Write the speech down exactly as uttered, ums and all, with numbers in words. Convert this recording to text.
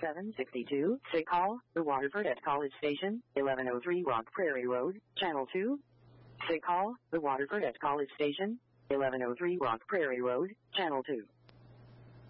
seven sixty-two. Sig call, the Waterford at College Station, eleven oh three Rock Prairie Road, Channel two. Sig call, the Waterford at College Station, eleven oh three Rock Prairie Road, Channel two.